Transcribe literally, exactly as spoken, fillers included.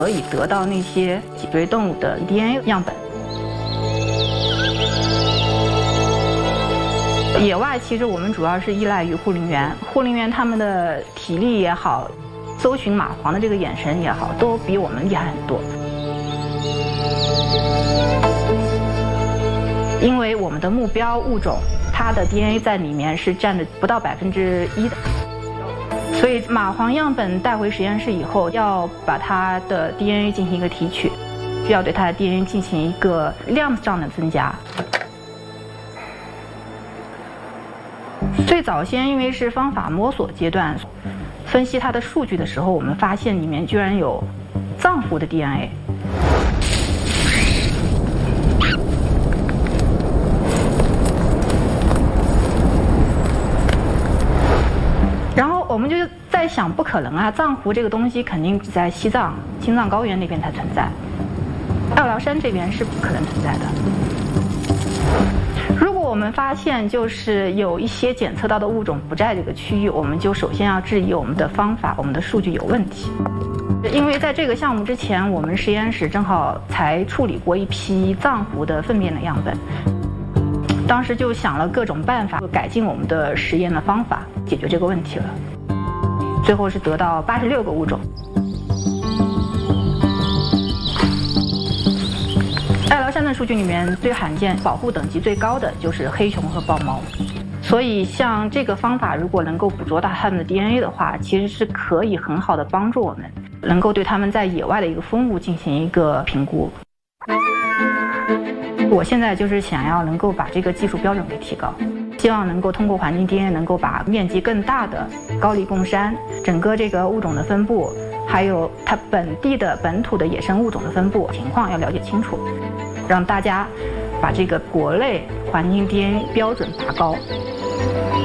可以得到那些脊椎动物的 D N A 样本。野外其实我们主要是依赖于护林员，护林员他们的体力也好，搜寻蚂蟥的这个眼神也好，都比我们厉害很多。因为我们的目标物种，它的 D N A 在里面是占着不到百分之一的，所以蚂蟥样本带回实验室以后，要把它的 D N A 进行一个提取，需要对它的 D N A 进行一个量上的增加。最早先因为是方法摸索阶段，分析它的数据的时候，我们发现里面居然有脏腑的 D N A。然后我们就在想，不可能啊，藏狐这个东西肯定只在西藏、青藏高原那边才存在，二辽山这边是不可能存在的。如果我们发现就是有一些检测到的物种不在这个区域，我们就首先要质疑我们的方法、我们的数据有问题。因为在这个项目之前，我们实验室正好才处理过一批藏狐的粪便的样本，当时就想了各种办法改进我们的实验的方法，解决这个问题了。最后是得到八十六个物种。二辽山的数据里面最罕见、保护等级最高的就是黑熊和豹猫，所以像这个方法如果能够捕捉到它们的 D N A 的话，其实是可以很好的帮助我们，能够对它们在野外的一个分布进行一个评估。我现在就是想要能够把这个技术标准给提高，希望能够通过环境 D N A 能够把面积更大的高黎贡山整个这个物种的分布，还有它本地的本土的野生物种的分布情况要了解清楚，让大家把这个国内环境 D N A 标准拔高。